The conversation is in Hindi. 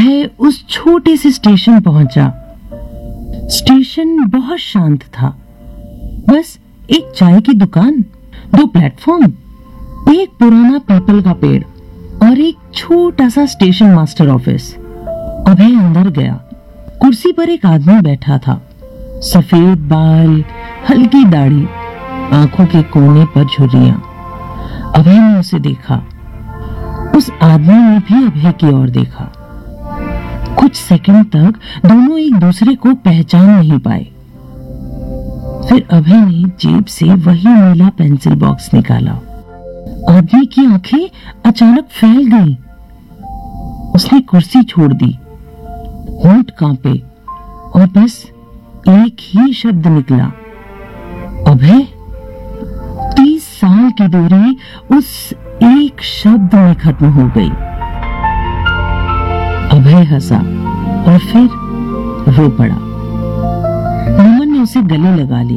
अभय उस छोटे से स्टेशन पहुंचा। स्टेशन बहुत शांत था। बस एक चाय की दुकान, 2 प्लेटफॉर्म, एक पुराना पीपल का पेड़ और एक छोटा सा स्टेशन मास्टर ऑफिस। अभय अंदर गया। कुर्सी पर एक आदमी बैठा था। सफेद बाल, हल्की दाढ़ी, आंखों के कोने पर झुर्रियां। अभय ने उसे देखा। उस आदमी ने भी अभय की ओर देखा। कुछ सेकंड तक दोनों एक दूसरे को पहचान नहीं पाए। फिर अभय ने जेब से वही नीला पेंसिल बॉक्स निकाला। आदमी की आंखें अचानक फैल गईं। उसने कुर्सी छोड़ दी। होंठ कांपे और बस एक ही शब्द निकला, अभय। 30 साल की दूरी उस एक शब्द में खत्म हो गई। अभय हंसा और फिर रो पड़ा। नमन ने उसे गले लगा लिया।